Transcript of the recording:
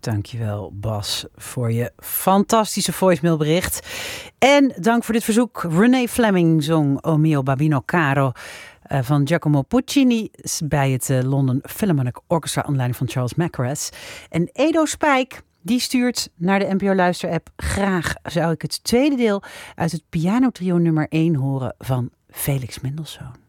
Dankjewel Bas voor je fantastische voicemailbericht. En dank voor dit verzoek. Renee Fleming zong O mio Babino Caro van Giacomo Puccini bij het London Philharmonic Orchestra onder leiding van Charles Mackerras. En Edo Spijk die stuurt naar de NPO Luister-app: graag zou ik het tweede deel uit het pianotrio nummer 1 horen van Felix Mendelssohn.